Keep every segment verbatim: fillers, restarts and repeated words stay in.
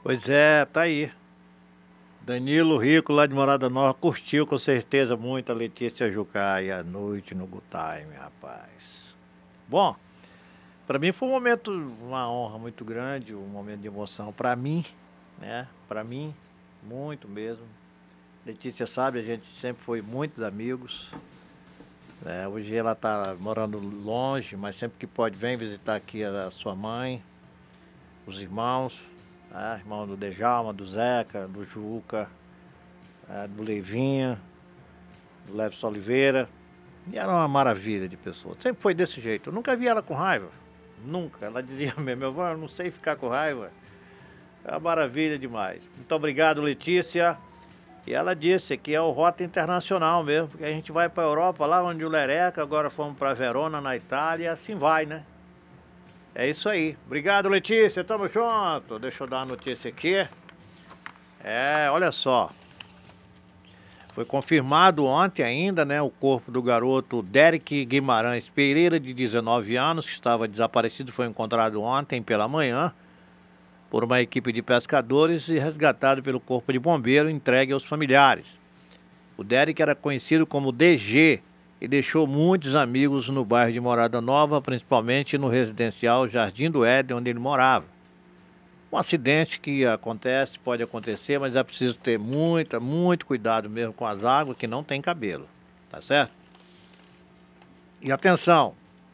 Pois é, tá aí. Danilo Rico, lá de Morada Nova, curtiu com certeza muito a Letícia Jucá à noite no Good Time, rapaz. Bom, para mim foi um momento, uma honra muito grande, um momento de emoção para mim, né? Para mim, muito mesmo. Letícia sabe, a gente sempre foi muitos amigos. Né? Hoje ela está morando longe, mas sempre que pode vem visitar aqui a, a sua mãe, os irmãos, né? Irmão do Dejalma, do Zeca, do Juca, é, do Leivinha, do Leves Oliveira. E era uma maravilha de pessoa. Sempre foi desse jeito. Eu nunca vi ela com raiva. Nunca. Ela dizia mesmo, meu avô, eu não sei ficar com raiva. É uma maravilha demais. Muito obrigado, Letícia. E ela disse que é o Rota Internacional mesmo, porque a gente vai para a Europa, lá onde o Lereca, agora fomos para Verona, na Itália, assim vai, né? É isso aí. Obrigado, Letícia. Tamo junto. Deixa eu dar uma notícia aqui. É, olha só. Foi confirmado ontem ainda, né, o corpo do garoto Derek Guimarães Pereira, de dezenove anos, que estava desaparecido, foi encontrado ontem pela manhã por uma equipe de pescadores e resgatado pelo corpo de bombeiro, entregue aos familiares. O Derek era conhecido como D G e deixou muitos amigos no bairro de Morada Nova, principalmente no residencial Jardim do Éden, onde ele morava. Um acidente que acontece, pode acontecer, mas é preciso ter muita, muito cuidado mesmo com as águas que não tem cabelo, tá certo? E atenção,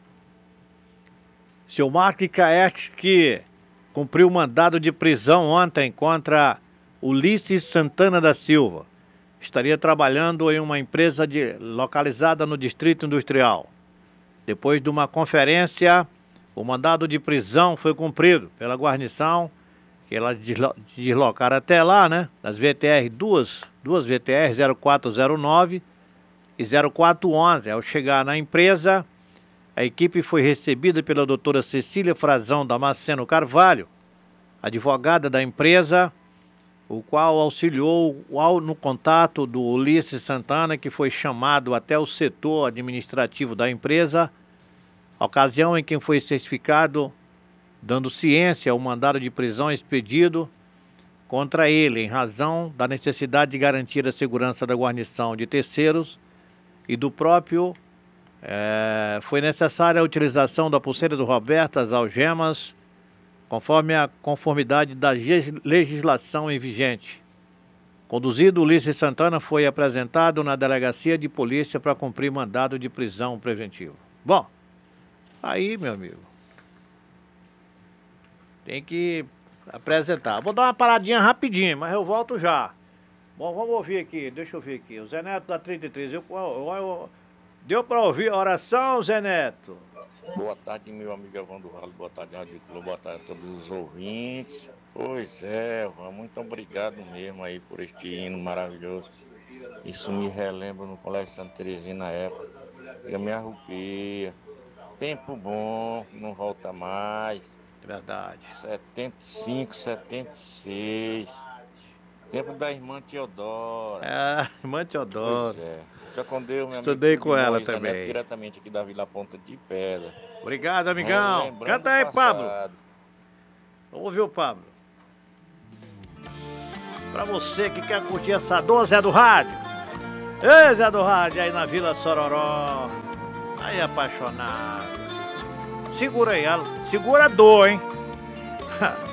seu Mark Kaek, que cumpriu mandado de prisão ontem contra Ulisses Santana da Silva, estaria trabalhando em uma empresa de, localizada no Distrito Industrial. Depois de uma conferência, o mandado de prisão foi cumprido pela guarnição, que elas deslocaram até lá, né? Das V T R, duas, duas V T R zero quatro zero nove e zero quatro onze. Ao chegar na empresa, a equipe foi recebida pela doutora Cecília Frazão Damasceno Carvalho, advogada da empresa, o qual auxiliou no contato do Ulisses Santana, que foi chamado até o setor administrativo da empresa, ocasião em que foi certificado, dando ciência ao mandado de prisão expedido contra ele, em razão da necessidade de garantir a segurança da guarnição de terceiros e do próprio. É, foi necessária a utilização da pulseira do Roberto, as algemas, conforme a conformidade da legislação em vigente. Conduzido, Ulisses Santana foi apresentado na delegacia de polícia para cumprir mandado de prisão preventivo. Bom, aí, meu amigo, tem que apresentar. Vou dar uma paradinha rapidinho, mas eu volto já. Bom, vamos ouvir aqui, deixa eu ver aqui. O Zé Neto da trinta e três. Eu, eu, eu, deu para ouvir a oração, Zé Neto? Boa tarde, meu amigo Evandro Ralo. Boa tarde, Rádio Clube. Boa tarde a todos os ouvintes. Pois é, muito obrigado mesmo aí por este hino maravilhoso. Isso me relembra no Colégio Santa Terezinha na época. Eu me arrupia. Tempo bom, não volta mais. Verdade. setenta e cinco, setenta e seis. Tempo da irmã Teodora. É, irmã Teodora. Pois é. Já com Deus, meu Estudei amigo, com ela Moisés também. Neto, diretamente aqui da Vila Ponta de Pedra. Obrigado, amigão. Canta aí, Pablo. Vamos ouvir o Pablo. Pra você que quer curtir essa dor, Zé do Rádio. Ei, Zé do Rádio, aí na Vila Sororó. Aí, apaixonado. Segura aí, segura a dor, hein?